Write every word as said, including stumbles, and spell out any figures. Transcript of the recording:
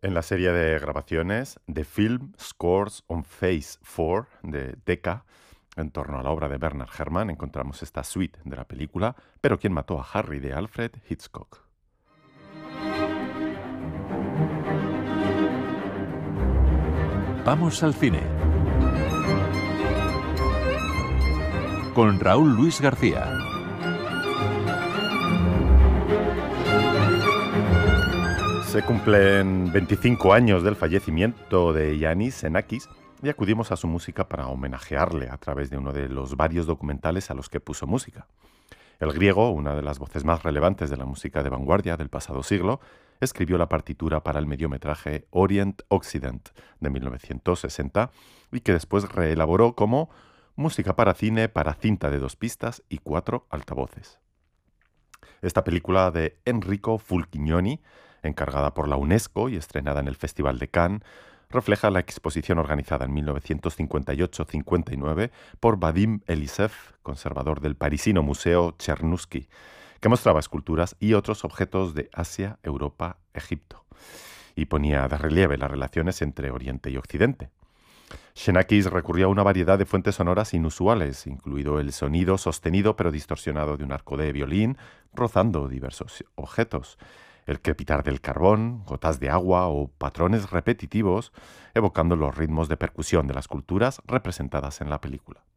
En la serie de grabaciones The Film Scores on Phase cuatro de Decca, en torno a la obra de Bernard Herrmann, encontramos esta suite de la película Pero ¿quién mató a Harry? De Alfred Hitchcock. Vamos al cine. Con Raúl Luis García. Se cumplen veinticinco años del fallecimiento de Yannis Xenakis y acudimos a su música para homenajearle a través de uno de los varios documentales a los que puso música. El griego, una de las voces más relevantes de la música de vanguardia del pasado siglo, escribió la partitura para el mediometraje Orient-Occident de mil novecientos sesenta y que después reelaboró como música para cine para cinta de dos pistas y cuatro altavoces. Esta película de Enrico Fulchignoni, encargada por la UNESCO y estrenada en el Festival de Cannes, refleja la exposición organizada en mil novecientos cincuenta y ocho cincuenta y nueve por Vadim Elisev, conservador del parisino Museo Chernusky, que mostraba esculturas y otros objetos de Asia, Europa, Egipto, y ponía de relieve las relaciones entre Oriente y Occidente. Xenakis recurrió a una variedad de fuentes sonoras inusuales, incluido el sonido sostenido pero distorsionado de un arco de violín rozando diversos objetos, el crepitar del carbón, gotas de agua o patrones repetitivos, evocando los ritmos de percusión de las culturas representadas en la película.